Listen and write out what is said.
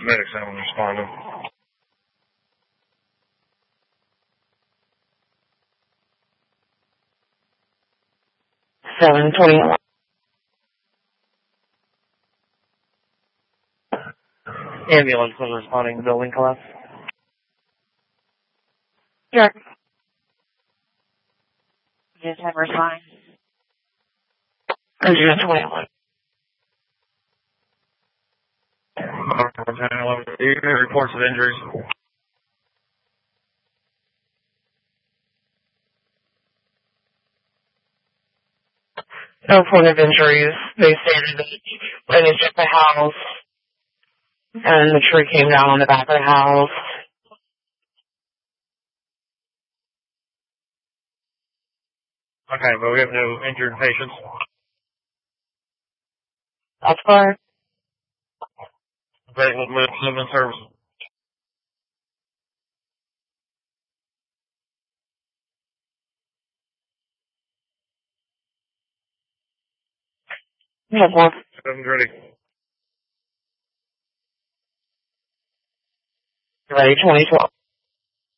Medics haven't responded. 721. Ambulance was responding to building collapse. Sure. Just have her sign. Or you're 21. Reports of injuries. No point of injuries. They stated that when it's at the house, and the tree came down on the back of the house. Okay, but we have no injured patients. That's fine. Okay, we'll move to the service. No more. 7:30. Ready, 2012.